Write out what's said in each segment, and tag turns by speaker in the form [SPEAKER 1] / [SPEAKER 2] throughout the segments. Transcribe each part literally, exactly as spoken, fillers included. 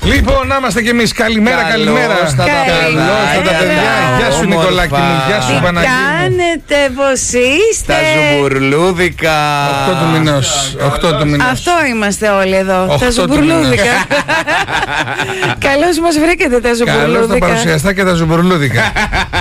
[SPEAKER 1] Λοιπόν, να είμαστε κι εμείς. Καλημέρα,
[SPEAKER 2] Καλώς
[SPEAKER 1] καλημέρα.
[SPEAKER 2] τα
[SPEAKER 1] Καλώς τα παιδιά. Γεια σου, Νικολάκη μου. Γεια σου, Παναγία μου.
[SPEAKER 3] Κάνετε, πως είστε?
[SPEAKER 2] Τα ζουμπουρλούδικα.
[SPEAKER 1] οκτώ του μηνός. οκτώ του μηνός.
[SPEAKER 3] Αυτό είμαστε όλοι εδώ.
[SPEAKER 1] οκτώ
[SPEAKER 3] Τα
[SPEAKER 1] του
[SPEAKER 3] ζουμπουρλούδικα. Καλώς μας βρήκατε τα
[SPEAKER 1] Καλώς τα
[SPEAKER 3] ζουμπουρλούδικα.
[SPEAKER 1] παρουσιαστά και τα ζουμπουρλούδικα.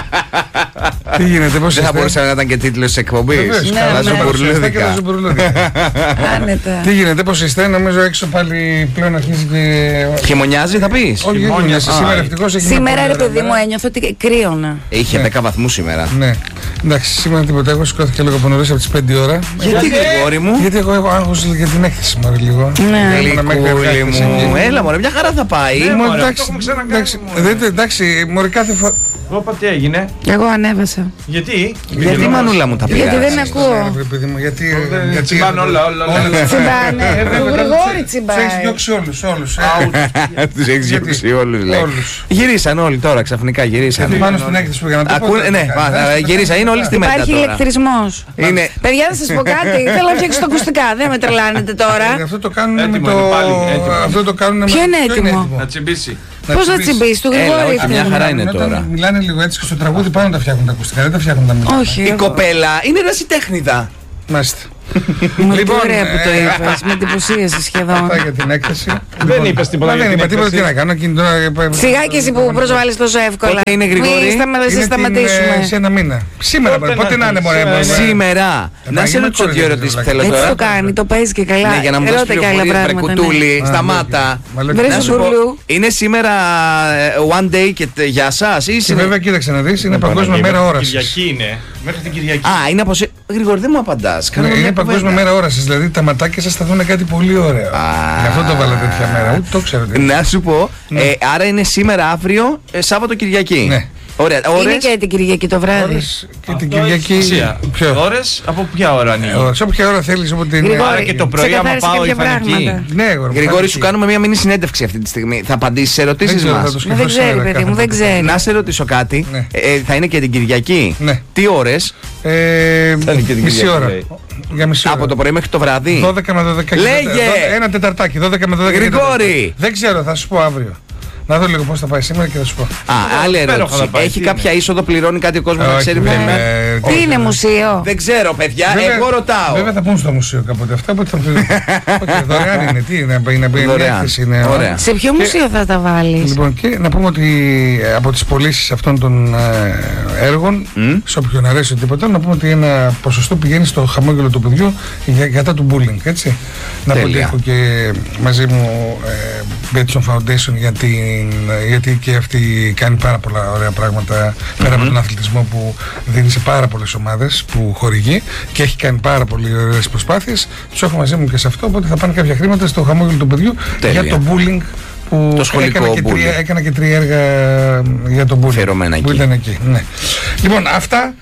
[SPEAKER 1] Τι γίνεται, πώς
[SPEAKER 2] Δεν θα
[SPEAKER 1] είστε?
[SPEAKER 2] μπορούσε να ήταν και τίτλος της εκπομπής.
[SPEAKER 1] Βεβαίως,
[SPEAKER 3] Ναι,
[SPEAKER 1] καλά,
[SPEAKER 3] ναι.
[SPEAKER 1] τα παρουσιαστά και τα
[SPEAKER 2] Ζουμπουρλούδικα.
[SPEAKER 1] ζουμπουρλούδικα.
[SPEAKER 3] Άνετα.
[SPEAKER 1] Τι γίνεται, πώς είστε? Νομίζω έξω πάλι πλέον αρχίζει και...
[SPEAKER 2] Χειμωνιάζει θα πεις?
[SPEAKER 1] Όχι, χειμώνιασε.
[SPEAKER 2] Α,
[SPEAKER 1] Σήμερα ευτυχώς έχει
[SPEAKER 3] Σήμερα
[SPEAKER 1] μια
[SPEAKER 3] ρε
[SPEAKER 1] πολύ
[SPEAKER 3] παιδί
[SPEAKER 1] ωραία
[SPEAKER 3] μου
[SPEAKER 1] μέρα.
[SPEAKER 3] ένιωθω ότι κρύωνα.
[SPEAKER 2] Είχε
[SPEAKER 1] Ναι.
[SPEAKER 2] δέκα βαθμούς σήμερα.
[SPEAKER 1] Ναι. Εντάξει, σήμερα τίποτα. Εγώ σηκώθηκα λίγο από νωρίς από τις πέντε ώρα.
[SPEAKER 2] Γιατί Γρηγόρη μου?
[SPEAKER 1] Γιατί εγώ έχω άγχος για την έκθεση μου λίγο.
[SPEAKER 3] Ναι.
[SPEAKER 2] Γλυκούλη μου. Έλα μωρέ, μια χαρά θα πάει.
[SPEAKER 1] Μου,
[SPEAKER 4] μωρέ, αυτό
[SPEAKER 1] εντάξει,
[SPEAKER 4] έχουμε ξανακάνει,
[SPEAKER 1] εντάξει,
[SPEAKER 4] μωρέ.
[SPEAKER 1] δεν- εντάξει, μωρέ, κάθε φορά.
[SPEAKER 4] Όπα, τι έγινε?
[SPEAKER 3] Εγώ ανέβασα.
[SPEAKER 4] Γιατί?
[SPEAKER 2] Γιατί μανούλα μου τα
[SPEAKER 3] Γιατί
[SPEAKER 2] πειράζει?
[SPEAKER 3] δεν ακούω.
[SPEAKER 1] Παιδί μου, γιατί. γιατί-
[SPEAKER 4] Τσιμπάνε όλα, όλα, όλα.
[SPEAKER 3] Τσιμπάνε.
[SPEAKER 1] Ε, βέβαια,
[SPEAKER 3] Ο
[SPEAKER 1] τώρα
[SPEAKER 3] Γρηγόρη
[SPEAKER 1] τους- τους έχεις
[SPEAKER 3] τσιμπάει.
[SPEAKER 1] διώξει όλους, όλους. ε.
[SPEAKER 2] Τους έχεις
[SPEAKER 1] Γιατί?
[SPEAKER 2] διώξει όλους λέει.
[SPEAKER 1] Όλους.
[SPEAKER 2] Γυρίσαν όλοι τώρα ξαφνικά, γυρίσαν.
[SPEAKER 1] Πάνω στην έκθεση που για να το πω,
[SPEAKER 2] Ακούνε,
[SPEAKER 1] δεν
[SPEAKER 2] ναι,
[SPEAKER 1] το
[SPEAKER 2] μα,
[SPEAKER 1] κάνει.
[SPEAKER 2] ε, γυρίσαν, είναι όλοι στη μέτα
[SPEAKER 3] Υπάρχει
[SPEAKER 2] τώρα.
[SPEAKER 3] ηλεκτρισμός.
[SPEAKER 2] Είναι...
[SPEAKER 3] Παιδιά, να σας πω κάτι. Θέλω να φτιάξω τα ακουστικά. Δεν με τρελάνετε
[SPEAKER 1] Ε,
[SPEAKER 3] τώρα.
[SPEAKER 1] Αυτό το κάνουν με
[SPEAKER 4] Έτοιμο
[SPEAKER 1] το.
[SPEAKER 4] είναι πάλι, έτοιμο.
[SPEAKER 1] Αυτό το κάνουν με.
[SPEAKER 3] Ποιο είναι έτοιμο?
[SPEAKER 4] Να τσιμπήσει.
[SPEAKER 3] Πώς να τσιμπήσει, του
[SPEAKER 2] Έλα,
[SPEAKER 3] Γρηγόρη
[SPEAKER 2] όχι, μια
[SPEAKER 3] ήρθε.
[SPEAKER 2] χαρά είναι
[SPEAKER 1] Όταν
[SPEAKER 2] τώρα.
[SPEAKER 1] Μιλάνε λίγο έτσι και στο τραγούδι πάνω τα φτιάχνουν τα ακουστικά, δεν τα φτιάχνουν τα μιλάνε.
[SPEAKER 3] Όχι.
[SPEAKER 2] Η
[SPEAKER 3] εγώ-
[SPEAKER 2] κοπέλα είναι ρασιτέχνηδα.
[SPEAKER 1] Μάλιστα.
[SPEAKER 3] Μα τι
[SPEAKER 1] Λοιπόν,
[SPEAKER 3] ωραία που το
[SPEAKER 1] ε,
[SPEAKER 3] είπες. Με εντυπωσίασε σχεδόν.
[SPEAKER 1] Αυτά για την έκθεση.
[SPEAKER 4] Δεν είπες τίποτα
[SPEAKER 1] Μα
[SPEAKER 4] για
[SPEAKER 1] δεν
[SPEAKER 4] την
[SPEAKER 1] είπα τίποτα, τι
[SPEAKER 4] έκθεση.
[SPEAKER 1] να κάνω. εκείνη τώρα, ε,
[SPEAKER 3] Σιγά και εσύ που προσβάλλεις τόσο εύκολα.
[SPEAKER 2] Πότε είναι, Γρηγόρη?
[SPEAKER 3] Μη σταμα-
[SPEAKER 1] είναι
[SPEAKER 3] σε
[SPEAKER 1] την,
[SPEAKER 3] σταματήσουμε.
[SPEAKER 1] ε, σε ένα μήνα. Σήμερα,
[SPEAKER 4] Πότε
[SPEAKER 1] πότε, πότε
[SPEAKER 4] να
[SPEAKER 1] να είναι,
[SPEAKER 4] έρθει,
[SPEAKER 1] μωρέ.
[SPEAKER 4] σήμερα.
[SPEAKER 1] μωρέ.
[SPEAKER 2] Σήμερα. Να σε
[SPEAKER 1] μα
[SPEAKER 2] ρωτήσω
[SPEAKER 1] μην
[SPEAKER 2] δύο ερωτήσεις που θέλω
[SPEAKER 3] Έτσι
[SPEAKER 2] τώρα.
[SPEAKER 3] το κάνει, το παίζει και καλά.
[SPEAKER 2] Ναι, για να μου δώσει
[SPEAKER 3] Ρώτα και άλλα
[SPEAKER 2] πληροφορίες, βρε
[SPEAKER 3] πράγματα. ναι.
[SPEAKER 2] κουτούλη,
[SPEAKER 1] Α,
[SPEAKER 2] σταμάτα.
[SPEAKER 1] μα λέω,
[SPEAKER 3] Βρε
[SPEAKER 1] να
[SPEAKER 2] Να
[SPEAKER 1] σου
[SPEAKER 2] σου πω,
[SPEAKER 3] Ζουμπουρλού.
[SPEAKER 2] είναι σήμερα ε, one day και τε- για σας ή
[SPEAKER 1] Και
[SPEAKER 2] είναι...
[SPEAKER 1] βέβαια, κοίταξε να δεις, είναι Παγκόσμια
[SPEAKER 4] Παναγία,
[SPEAKER 1] Μέρα
[SPEAKER 4] μέχρι την
[SPEAKER 1] Όρασης.
[SPEAKER 4] Κυριακή είναι. Μέχρι την Κυριακή.
[SPEAKER 2] Α, είναι από σε... Γρηγόρη, δεν μου απαντάς. Κάνουμε
[SPEAKER 1] Είναι
[SPEAKER 2] μια
[SPEAKER 1] Παγκόσμια
[SPEAKER 2] κουβέντα.
[SPEAKER 1] Μέρα Όρασης, δηλαδή τα ματάκια σας θα δουν κάτι πολύ ωραίο. Γι' αυτό το βάλα τέτοια μέρα, ούτε το ξέρω. τι είναι.
[SPEAKER 2] Να σου πω, ε, άρα είναι σήμερα, αύριο, ε, Σάββατο, Κυριακή.
[SPEAKER 1] Ναι.
[SPEAKER 2] Ωραία,
[SPEAKER 3] Είναι
[SPEAKER 2] ώρες.
[SPEAKER 3] και την Κυριακή το βράδυ.
[SPEAKER 1] Ώρες και την
[SPEAKER 4] Αυτό έχει
[SPEAKER 1] Κυριακή.
[SPEAKER 4] σημασία.
[SPEAKER 1] Ποιο?
[SPEAKER 4] Ώρες, από ποια ώρα ανοίγει?
[SPEAKER 1] Ε, Σε όποια ώρα θέλεις, όποτε είναι.
[SPEAKER 3] Γρηγόρη,
[SPEAKER 4] Άρα και το πρωί, άμα
[SPEAKER 3] ξεκαθάρισε
[SPEAKER 4] πάω,
[SPEAKER 3] κάποια
[SPEAKER 4] ήρθαν εκεί.
[SPEAKER 3] πράγματα.
[SPEAKER 1] Ναι, αγόρι μου,
[SPEAKER 2] Γρηγόρη,
[SPEAKER 1] θα
[SPEAKER 2] σου
[SPEAKER 1] είναι
[SPEAKER 2] κάνουμε μια μήνυ συνέντευξη αυτή τη στιγμή. Θα απαντήσεις σε
[SPEAKER 1] εκεί.
[SPEAKER 2] ερωτήσεις
[SPEAKER 1] Δεν ξέρω, θα
[SPEAKER 2] μας.
[SPEAKER 1] το
[SPEAKER 3] Μα
[SPEAKER 1] σκεφτώ
[SPEAKER 3] δεν ξέρει,
[SPEAKER 1] σήμερα,
[SPEAKER 3] παιδί
[SPEAKER 1] κάθε
[SPEAKER 3] μου, δεν
[SPEAKER 1] το-
[SPEAKER 3] ξέρει.
[SPEAKER 2] Να σε ρωτήσω κάτι.
[SPEAKER 1] Ναι.
[SPEAKER 2] Ε, θα είναι και την Κυριακή.
[SPEAKER 1] Ναι.
[SPEAKER 2] Τι ώρες?
[SPEAKER 1] Ε,
[SPEAKER 4] Θα είναι και την
[SPEAKER 1] μισή
[SPEAKER 4] Κυριακή,
[SPEAKER 1] ώρα.
[SPEAKER 4] λέει.
[SPEAKER 1] Για μισή ώρα.
[SPEAKER 2] Από το πρωί μέχρι το βράδυ.
[SPEAKER 1] δώδεκα με δώδεκα. και
[SPEAKER 2] Λέγε!
[SPEAKER 1] τετάρτα. Ένα τεταρτάκι, δώδεκα με δώδεκα. και
[SPEAKER 2] Γρηγόρη!
[SPEAKER 1] τετάρτα. Δεν ξέρω, θα σου πω αύριο. Να δω λίγο πώς θα πάει σήμερα και θα σου πω.
[SPEAKER 2] Α, άλλη
[SPEAKER 4] υπέροχα
[SPEAKER 2] ερώτηση.
[SPEAKER 4] θα πάει,
[SPEAKER 2] Έχει
[SPEAKER 4] τι
[SPEAKER 2] κάποια είσοδο, πληρώνει κάτι ο κόσμος να
[SPEAKER 1] Όχι,
[SPEAKER 2] ξέρει
[SPEAKER 1] δεν
[SPEAKER 2] βέβαια.
[SPEAKER 1] είναι-
[SPEAKER 3] Τι είναι μουσείο?
[SPEAKER 2] Δεν ξέρω, παιδιά,
[SPEAKER 1] Βέβαια-
[SPEAKER 2] εγώ ρωτάω.
[SPEAKER 1] Βέβαια θα πούμε στο μουσείο κάποτε αυτά, οπότε θα πληρώνουν. Όχι, δωρεάν είναι, τι είναι, είναι, είναι,
[SPEAKER 2] Δωρεάν.
[SPEAKER 1] έκθεση, είναι.
[SPEAKER 2] Ωραία.
[SPEAKER 3] Σε ποιο μουσείο θα τα βάλεις?
[SPEAKER 1] Λοιπόν, και να πούμε ότι ε, από τις πωλήσεις αυτών των ε, έργων,
[SPEAKER 2] Μμ.
[SPEAKER 1] σε όποιον αρέσει τίποτα, να πούμε ότι ένα ποσοστό πηγαίνει στο χαμόγελο του παιδιού για, κατά του bullying, έτσι. Να πω ότι
[SPEAKER 2] Τέλεια.
[SPEAKER 1] έχω και μαζί μου ε, Betson Foundation για την, γιατί και αυτή κάνει πάρα πολλά ωραία πράγματα πέρα από τον αθλητισμό που δίνει σε πάρα πολλές ομάδες που χορηγεί και έχει κάνει πάρα πολύ ωραίες προσπάθειες. Τους έχω μαζί μου και σε αυτό, οπότε θα πάνε κάποια χρήματα στο χαμόγελο του παιδιού
[SPEAKER 2] Τέλεια.
[SPEAKER 1] για το bullying που
[SPEAKER 2] Το σχολικό
[SPEAKER 1] έκανα και, τρία,
[SPEAKER 2] bullying.
[SPEAKER 1] έκανα και τρία έργα για τον bullying
[SPEAKER 2] Αφιερωμένα
[SPEAKER 1] που
[SPEAKER 2] εκεί.
[SPEAKER 1] ήταν εκεί. Ναι. Λοιπόν, αυτά.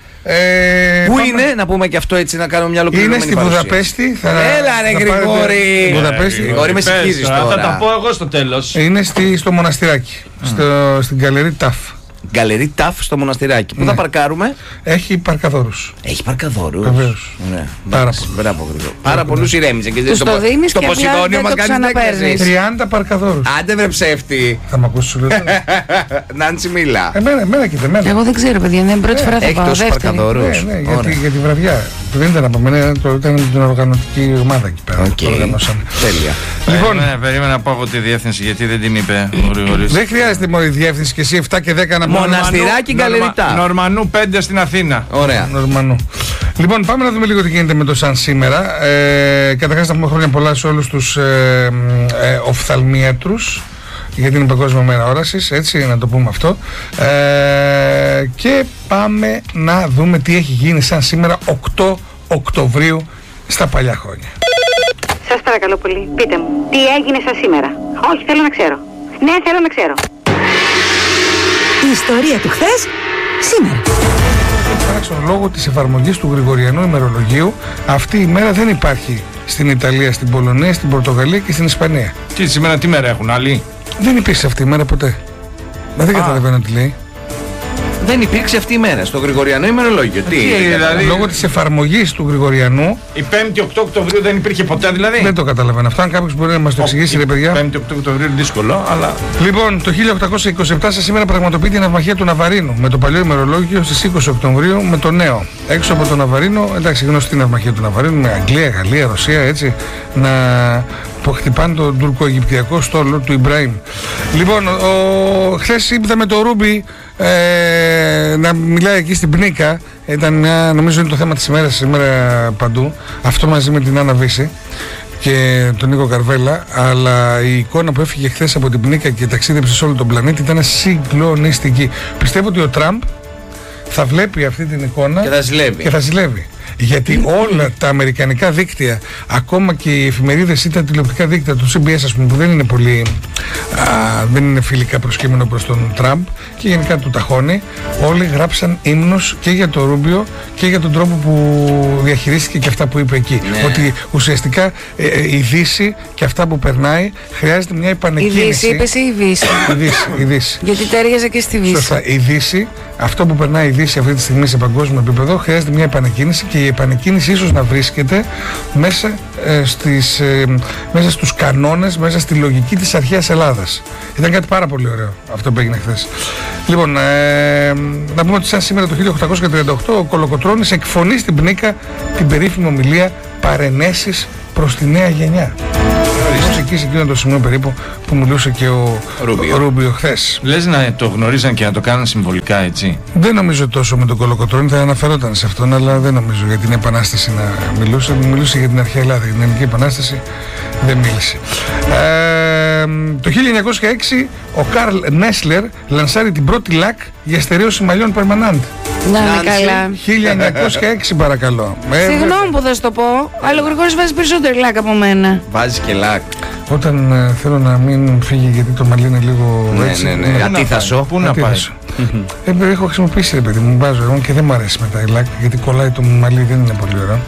[SPEAKER 1] Ε,
[SPEAKER 2] Πού
[SPEAKER 1] πάμε-
[SPEAKER 2] είναι, να πούμε και αυτό έτσι, να κάνουμε μια
[SPEAKER 1] Είναι
[SPEAKER 2] ολοκληρωμένη
[SPEAKER 1] στη
[SPEAKER 2] παρουσίαση.
[SPEAKER 1] Βουδαπέστη. Θα,
[SPEAKER 2] Έλα, ρε,
[SPEAKER 1] θα πάρετε-
[SPEAKER 2] Γρηγόρη.
[SPEAKER 1] Βουδαπέστη.
[SPEAKER 2] Γρηγόρη, με
[SPEAKER 4] Πες
[SPEAKER 2] συγχύζεις
[SPEAKER 4] τώρα,
[SPEAKER 2] τώρα.
[SPEAKER 4] Θα τα πω εγώ στο τέλος.
[SPEAKER 1] Είναι στη, στο μοναστηράκι. Στο, στην γκαλερί Ταφ.
[SPEAKER 2] Γκαλερί Ταφ στο μοναστηράκι. Πού
[SPEAKER 1] Ναι.
[SPEAKER 2] θα παρκάρουμε?
[SPEAKER 1] Έχει παρκαδόρους.
[SPEAKER 2] Έχει παρκαδόρους.
[SPEAKER 1] Βεβαίως.
[SPEAKER 2] Ναι.
[SPEAKER 1] Πάρα
[SPEAKER 2] Εντάξει,
[SPEAKER 1] πολλούς.
[SPEAKER 2] Μπράβο, Γρηγόρη. Πάρα πολλούς ηρέμησε. Και
[SPEAKER 3] Τους
[SPEAKER 2] στο-
[SPEAKER 3] το δίνεις
[SPEAKER 2] στο
[SPEAKER 3] και απλά
[SPEAKER 2] Ποσειδόνιο
[SPEAKER 3] δεν
[SPEAKER 2] μας
[SPEAKER 3] το
[SPEAKER 2] κάνεις δεν
[SPEAKER 3] ξαναπαίρνεις.
[SPEAKER 2] έκραζες.
[SPEAKER 1] τριάντα παρκαδόρους.
[SPEAKER 2] Άντε βρε ψεύτη.
[SPEAKER 1] Θα μ' ακούσεις σου λέω.
[SPEAKER 2] Νάντσι Μίλα.
[SPEAKER 1] Εμένα, εμένα και εμένα.
[SPEAKER 3] Εγώ δεν ξέρω, παιδιά, είναι πρώτη φορά θα
[SPEAKER 2] Έχει
[SPEAKER 3] πάω.
[SPEAKER 2] τόσους
[SPEAKER 3] Δεύτερη.
[SPEAKER 2] παρκαδόρους.
[SPEAKER 1] Ναι, ναι, για,
[SPEAKER 2] Ωραία.
[SPEAKER 1] τη, για τη βραδιά. Δεν ήταν από μένα, το, ήταν με την οργανωτική ομάδα εκεί πέρα.
[SPEAKER 2] Οκ.
[SPEAKER 1] Το οργανώσαμε.
[SPEAKER 2] Τέλεια.
[SPEAKER 1] Λοιπόν,
[SPEAKER 4] Περίμενε, περίμενα να πω από τη διεύθυνση γιατί δεν την είπε ο Γρηγορής.
[SPEAKER 1] δεν χρειάζεται μόνο η διεύθυνση και εσύ επτά και δέκα να πούμε.
[SPEAKER 2] Μοναστηράκι Γκαλερί Ταφ.
[SPEAKER 4] Νορμανού πέντε στην Αθήνα.
[SPEAKER 2] Ωραία.
[SPEAKER 1] Νορμανού. Λοιπόν, πάμε να δούμε λίγο τι γίνεται με το Σαν σήμερα. Ε, καταρχάς να πούμε χρόνια πολλά σε όλους τους ε, ε, οφθαλμίατρους, γιατί είναι Παγκόσμια Μέρα Όρασης, έτσι, να το πούμε αυτό. Ε, και πάμε να δούμε τι έχει γίνει σαν σήμερα οκτώ Οκτωβρίου στα παλιά χρόνια.
[SPEAKER 5] Σας παρακαλώ πολύ, πείτε μου, τι έγινε σας σήμερα? Όχι, θέλω να ξέρω. Ναι, θέλω να ξέρω.
[SPEAKER 6] Η ιστορία του χθες, σήμερα.
[SPEAKER 1] Παράξενο λόγω της εφαρμογής του Γρηγοριανού ημερολογίου, αυτή η μέρα δεν υπάρχει στην Ιταλία, στην Πολωνία, στην Πορτογαλία και στην Ισπανία.
[SPEAKER 4] Τι σήμερα τι μέρα έχουν άλλοι?
[SPEAKER 1] Δεν υπήρξε αυτή η μέρα ποτέ. Μα δεν καταλαβαίνω τι λέει.
[SPEAKER 2] Δεν υπήρξε αυτή η μέρα στο Γρηγοριανό ημερολόγιο. Τι,
[SPEAKER 4] Τι, δηλαδή,
[SPEAKER 1] Λόγω της εφαρμογής του Γρηγοριανού
[SPEAKER 4] η πέμπτη οκτώ Οκτωβρίου δεν υπήρχε ποτέ δηλαδή.
[SPEAKER 1] δεν το καταλαβαίνω αυτό. Αν κάποιος μπορεί να μας το εξηγήσει, ρε παιδιά.
[SPEAKER 4] πέμπτη οκτώ Οκτωβρίου είναι δύσκολο, αλλά.
[SPEAKER 1] Λοιπόν, το χίλια οκτακόσια είκοσι επτά σε σήμερα πραγματοποιεί την ναυμαχία του Ναβαρίνου με το παλιό ημερολόγιο στις είκοσι Οκτωβρίου με το νέο. Έξω από το Ναβαρίνο, εντάξει, γνωστή ναυμαχία του Ναβαρίνου με Αγγλία, Γαλλία, Ρωσία, έτσι, να που χτυπάνε τον τουρκο-αιγυπτιακό στόλο του Ιμπραήμ. Λοιπόν, χθες είδαμε το Ρούμπι ε, να μιλάει εκεί στην Πνίκα. Ήταν μια, νομίζω είναι το θέμα της ημέρας σήμερα παντού. Αυτό μαζί με την Άννα Βύση και τον Νίκο Καρβέλα, αλλά η εικόνα που έφυγε χθες από την Πνίκα και ταξίδεψε σε όλο τον πλανήτη ήταν συγκλονιστική. Πιστεύω ότι ο Τραμπ θα βλέπει αυτή την εικόνα
[SPEAKER 2] Και θα ζηλεύει.
[SPEAKER 1] και θα ζηλεύει. Γιατί όλα τα αμερικανικά δίκτυα, ακόμα και οι εφημερίδες ή τα τηλεοπτικά δίκτυα του σι μπι ες, ας πούμε, που δεν είναι πολύ α, δεν είναι φιλικά προσκύμενο προς τον Τραμπ και γενικά του ταχώνει, όλοι γράψαν ύμνους και για το Ρούμπιο και για τον τρόπο που διαχειρίστηκε και αυτά που είπε εκεί.
[SPEAKER 2] Ναι.
[SPEAKER 1] Ότι ουσιαστικά ε, ε, η Δύση και αυτά που περνάει χρειάζεται μια
[SPEAKER 3] Η
[SPEAKER 1] επανεκκίνηση.
[SPEAKER 3] Δύση, είπες ή η Δύση.
[SPEAKER 1] Η Δύση, η Δύση.
[SPEAKER 3] Γιατί τέριαζε και στη Δύση.
[SPEAKER 1] Σωστά. Η Δύση, αυτό που περνάει η Δύση αυτή τη στιγμή σε παγκόσμιο επίπεδο, χρειάζεται μια επανεκκίνηση και η επανεκκίνηση ίσως να βρίσκεται μέσα, ε, στις, ε, μέσα στους κανόνες, μέσα στη λογική της αρχαίας Ελλάδας. Ήταν κάτι πάρα πολύ ωραίο αυτό που έγινε χθες. Λοιπόν, ε, να πούμε ότι σαν σήμερα το χίλια οκτακόσια τριάντα οκτώ ο Κολοκοτρώνης εκφωνεί στην Πνίκα την περίφημη ομιλία «Παρενέσεις προς τη νέα γενιά». Ίσως εκεί σε εκείνο το σημείο περίπου που μιλούσε και ο
[SPEAKER 2] Ρούμπιο.
[SPEAKER 1] ο Ρούμπιο χθες.
[SPEAKER 4] Λες να το γνωρίζαν και να το κάνουν συμβολικά έτσι.
[SPEAKER 1] Δεν νομίζω τόσο με τον Κολοκοτρώνη, θα αναφερόταν σε αυτόν, αλλά δεν νομίζω για την Επανάσταση να μιλούσε. Μιλούσε για την αρχαία Ελλάδα, για την Ελληνική Επανάσταση δεν μίλησε. Ε, το χίλια εννιακόσια έξι ο Καρλ Νέσλερ λανσάρει την πρώτη λακ για στερέωση μαλλιών Permanent.
[SPEAKER 3] Να είναι
[SPEAKER 2] Νάνση.
[SPEAKER 3] καλά.
[SPEAKER 1] χίλια εννιακόσια έξι παρακαλώ. Ε,
[SPEAKER 3] Συγγνώμη που θα σου το πω, αλλά ο Γρηγόρης βάζει περισσότερο λάκ από μένα.
[SPEAKER 2] Βάζει και λάκ.
[SPEAKER 1] Όταν ε, θέλω να μην φύγει γιατί το μαλλί είναι λίγο
[SPEAKER 2] Ναι,
[SPEAKER 1] έτσι.
[SPEAKER 2] ναι, ναι.
[SPEAKER 1] είναι-
[SPEAKER 2] Αντίθασο.
[SPEAKER 4] Πού να πάει.
[SPEAKER 1] Αντίθεσο. Ε, έχω χρησιμοποιήσει ρε παιδί μου, βάζω εγώ και δεν μου αρέσει μετά η λάκ γιατί κολλάει το μαλλί, δεν είναι πολύ ωραίο.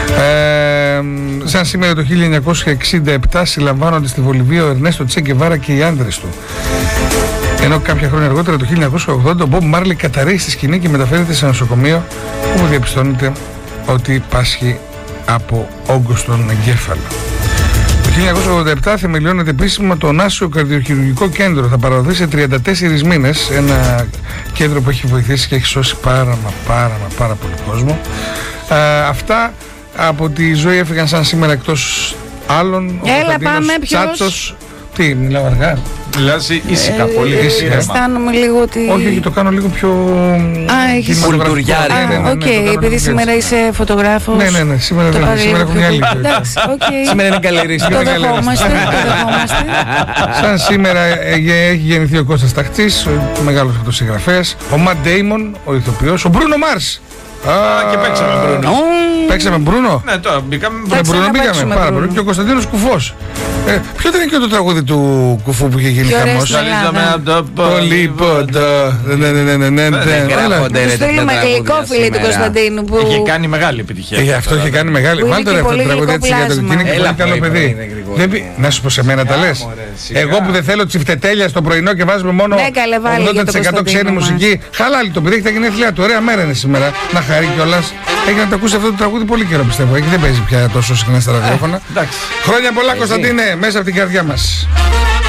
[SPEAKER 1] Ε, σαν σήμερα το χίλια εννιακόσια εξήντα επτά συλλαμβάνονται στη Βολιβία ο Ερνέστο Τσε Γκεβάρα και οι άντρες του. Ενώ κάποια χρόνια αργότερα, το χίλια εννιακόσια ογδόντα, ο Μπομπ Μάρλι καταρρέει στη σκηνή και μεταφέρεται σε νοσοκομείο όπου διαπιστώνεται ότι πάσχει από όγκο στον εγκέφαλο. Το χίλια εννιακόσια ογδόντα επτά θεμελιώνεται επίσημα το Νάσιο Καρδιοχειρουργικό Κέντρο. Θα παραδοθεί σε τριάντα τέσσερις μήνες. Ένα κέντρο που έχει βοηθήσει και έχει σώσει πάρα μα πάρα μα πάρα πολύ κόσμο. Ε, αυτά από τη ζωή έφυγαν σαν σήμερα εκτός άλλων. Ο
[SPEAKER 3] Έλα,
[SPEAKER 1] Κωνσταντίνος
[SPEAKER 3] πάμε, ποιος?
[SPEAKER 1] Τσάτσος. Τι, μιλάω αργά.
[SPEAKER 4] Μιλάς ήσυχα, πολύ
[SPEAKER 3] Ε,
[SPEAKER 4] ήσυχα.
[SPEAKER 3] Αισθάνομαι λίγο ότι...
[SPEAKER 1] Όχι, όχι, το κάνω λίγο πιο.
[SPEAKER 3] Α, έχεις-
[SPEAKER 1] κινηματογραφικό.
[SPEAKER 2] Κουλτουριάρικο.
[SPEAKER 1] Ναι, ναι, ναι,
[SPEAKER 3] Α,
[SPEAKER 1] ναι,
[SPEAKER 3] οκ,
[SPEAKER 1] το κάνω
[SPEAKER 3] επειδή
[SPEAKER 1] πιο
[SPEAKER 3] σήμερα
[SPEAKER 1] έτσι.
[SPEAKER 3] είσαι φωτογράφος.
[SPEAKER 1] Ναι, ναι, ναι, σήμερα
[SPEAKER 3] το
[SPEAKER 1] δεν
[SPEAKER 3] πάρε
[SPEAKER 1] σήμερα
[SPEAKER 3] λίγο
[SPEAKER 1] έχω
[SPEAKER 3] πιο
[SPEAKER 1] μια άλλη
[SPEAKER 3] κουλ-
[SPEAKER 1] ζωή.
[SPEAKER 3] Εντάξει, οκ.
[SPEAKER 2] Σήμερα είναι γκαλερίστη.
[SPEAKER 3] Το
[SPEAKER 1] είναι
[SPEAKER 3] δεχόμαστε, το δεχόμαστε.
[SPEAKER 1] Σαν σήμερα ε, ε, έχει γεννηθεί ο Κώστας Ταχτσής, ο μεγάλος φωτοσυγγραφέας, ο Ματ Ντέιμον, ο ηθοποιός, ο Μπρούνο Μάρς. Α,
[SPEAKER 4] και παίξαμε Μπρούνο.
[SPEAKER 1] Παίξαμε Μπρούνο.
[SPEAKER 4] Ναι, τώρα μπήκαμε.
[SPEAKER 1] Με
[SPEAKER 3] Εντάξει,
[SPEAKER 1] Μπρούνο
[SPEAKER 3] να
[SPEAKER 1] μπήκαμε
[SPEAKER 3] παίξουμε
[SPEAKER 1] πάρα
[SPEAKER 3] Μπρούνο.
[SPEAKER 1] πολύ. Και ο Κωνσταντίνος Κουφός. Ε, ποιο ήταν και το τραγούδι του Κουφού που είχε γίνει
[SPEAKER 3] Πιο ωραίο
[SPEAKER 1] χαμός?
[SPEAKER 3] στην Ελλάδα.
[SPEAKER 4] Ζαλίζαμε από το
[SPEAKER 1] Πολύποντο. Ναι, ναι, ναι, ναι, ναι, ναι.
[SPEAKER 2] Δεν
[SPEAKER 1] Έλα.
[SPEAKER 2] γράφονται ρε
[SPEAKER 3] Του
[SPEAKER 2] τέτοια
[SPEAKER 3] στείλουμε
[SPEAKER 2] τραγούδια
[SPEAKER 3] γλυκό φίλοι του
[SPEAKER 2] σήμερα.
[SPEAKER 3] Κωνσταντίνου που...
[SPEAKER 4] Είχε κάνει μεγάλη επιτυχία.
[SPEAKER 1] Ε, αυτό είχε κάνει μεγάλη.
[SPEAKER 3] Που είναι
[SPEAKER 1] Βάλτε
[SPEAKER 3] και
[SPEAKER 1] ρε αυτό το
[SPEAKER 3] πολύ
[SPEAKER 1] τραγούδι έτσι για το
[SPEAKER 3] γλυκό
[SPEAKER 1] είναι και
[SPEAKER 2] Έλα,
[SPEAKER 1] πολύ καλό
[SPEAKER 2] πρωί,
[SPEAKER 1] παιδί.
[SPEAKER 2] πρωί, είναι γρήγορο.
[SPEAKER 1] Δεν πει- Να σου πω σε μένα τα λες.
[SPEAKER 4] μωρέ, σιγά.
[SPEAKER 1] Εγώ που δεν θέλω τσιφτετέλια στο πρωινό και βάζουμε μόνο
[SPEAKER 3] Ναι, καλέ, βάλε για το
[SPEAKER 1] ογδόντα τοις εκατό ξένη
[SPEAKER 3] Κωνσταντίνο μας.
[SPEAKER 1] μουσική. Χαλάλι το παιδί, έχει τα γενέθλιά του. Ωραία μέρα είναι σήμερα. Να χαρεί κιόλας. Έχει να το ακούσει αυτό το τραγούδι πολύ καιρό πιστεύω. Έχει δεν παίζει πια τόσο συχνά στα ραδιόφωνα.
[SPEAKER 4] Εντάξει.
[SPEAKER 1] Χρόνια πολλά Κωνσταντίνε, μέσα από την καρδιά μας.